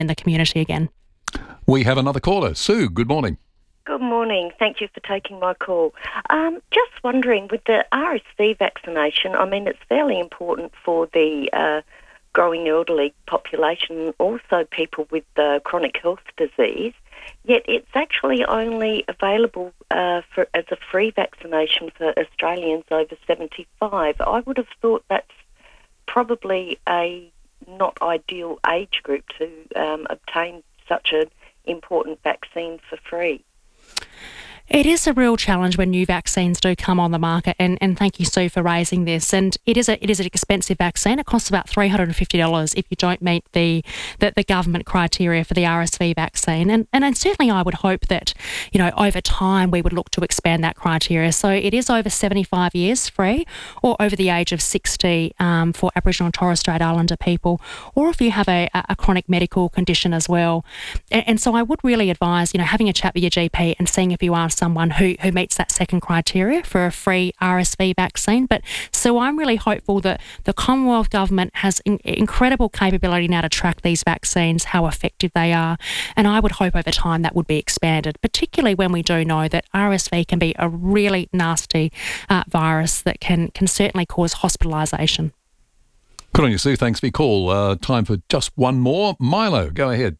in the community again. We have another caller. Sue, good morning. Good morning. Thank you for taking my call. Just wondering, with the RSV vaccination, I mean, it's fairly important for the growing elderly population, also people with chronic health disease, yet it's actually only available as a free vaccination for Australians over 75. I would have thought that's probably a not ideal age group to obtain such an important vaccine for free. It is a real challenge when new vaccines do come on the market, and thank you, Sue, for raising this. And it is an expensive vaccine. It costs about $350 if you don't meet the government criteria for the RSV vaccine. And certainly I would hope that, over time we would look to expand that criteria. So it is over 75 years free, or over the age of 60 for Aboriginal and Torres Strait Islander people, or if you have a chronic medical condition as well. And so I would really advise, having a chat with your GP and seeing if you are someone who meets that second criteria for a free RSV vaccine. But so I'm really hopeful that the Commonwealth Government has incredible capability now to track these vaccines, how effective they are, and I would hope over time that would be expanded, particularly when we do know that RSV can be a really nasty virus that can certainly cause hospitalisation. Good on you, Sue. Thanks for your call. Time for just one more. Milo, go ahead.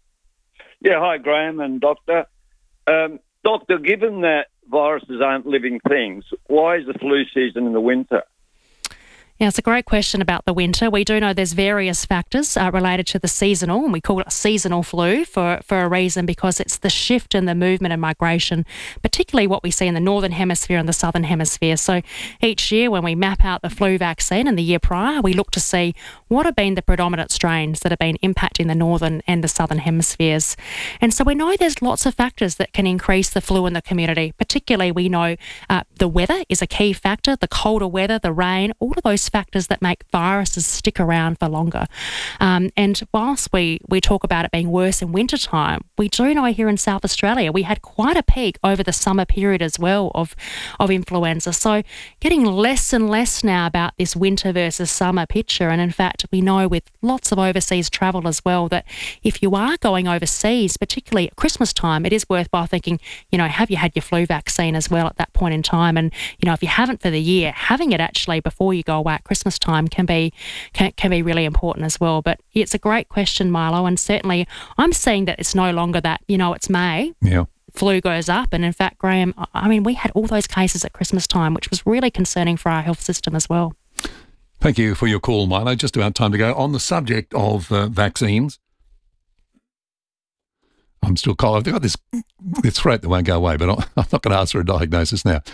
Yeah, hi, Graham and Doctor. Doctor, given that viruses aren't living things, why is the flu season in the winter? Yeah, it's a great question about the winter. We do know there's various factors related to the seasonal, and we call it seasonal flu for a reason, because it's the shift in the movement and migration, particularly what we see in the Northern Hemisphere and the Southern Hemisphere. So each year when we map out the flu vaccine and the year prior, we look to see what have been the predominant strains that have been impacting the Northern and the Southern Hemispheres. And so we know there's lots of factors that can increase the flu in the community. Particularly we know the weather is a key factor, the colder weather, the rain, all of those factors that make viruses stick around for longer. And whilst we talk about it being worse in wintertime, we do know here in South Australia we had quite a peak over the summer period as well of influenza. So getting less and less now about this winter versus summer picture. And in fact, we know with lots of overseas travel as well that if you are going overseas, particularly at Christmas time, it is worthwhile thinking, have you had your flu vaccine as well at that point in time? And, if you haven't for the year, having it actually before you go away at Christmas time can be really important as well. But it's a great question, Milo, and certainly I'm seeing that it's no longer that, it's May. Yeah. Flu goes up. And in fact, Graham, I mean, we had all those cases at Christmas time, which was really concerning for our health system as well. Thank you for your call, Milo. Just about time to go. On the subject of vaccines, I'm still cold. I've got this throat that won't go away, but I'm not going to ask for a diagnosis now.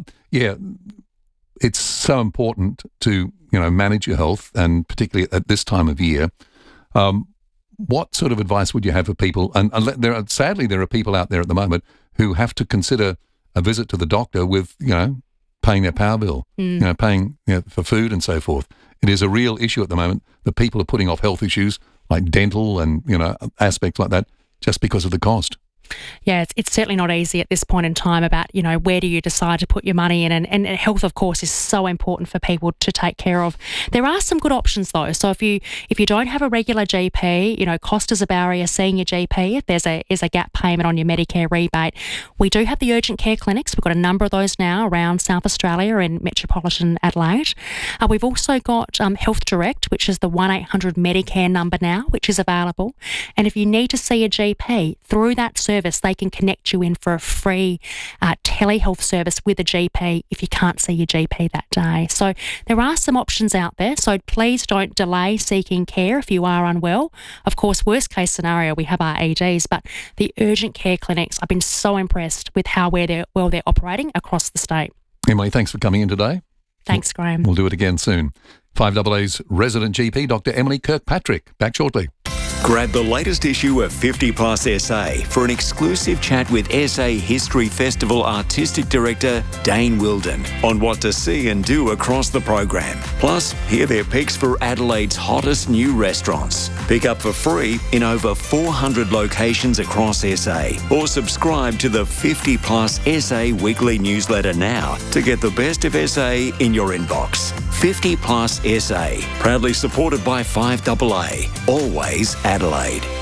It's so important to, manage your health, and particularly at this time of year. What sort of advice would you have for people? And sadly, there are people out there at the moment who have to consider a visit to the doctor with, paying their power bill, paying for food and so forth. It is a real issue at the moment that people are putting off health issues like dental and, aspects like that just because of the cost. Yeah, it's certainly not easy at this point in time about, where do you decide to put your money in, and health, of course, is so important for people to take care of. There are some good options though. So if you don't have a regular GP, cost is a barrier seeing your GP. If there's a gap payment on your Medicare rebate, we do have the urgent care clinics. We've got a number of those now around South Australia and metropolitan Adelaide. We've also got Health Direct, which is the 1-800 Medicare number now, which is available. And if you need to see a GP through that service, they can connect you in for a free telehealth service with a GP if you can't see your GP that day. So there are some options out there. So please don't delay seeking care if you are unwell. Of course, worst case scenario, we have our EDs, but the urgent care clinics, I've been so impressed with how they're operating across the state. Emily, thanks for coming in today. Thanks, Graham. We'll do it again soon. 5AA's resident GP, Dr. Emily Kirkpatrick. Back shortly. Grab the latest issue of 50 Plus SA for an exclusive chat with SA History Festival Artistic Director Dane Wilden on what to see and do across the program. Plus, hear their picks for Adelaide's hottest new restaurants. Pick up for free in over 400 locations across SA, or subscribe to the 50 Plus SA weekly newsletter now to get the best of SA in your inbox. 50 Plus SA, proudly supported by 5AA, always Adelaide.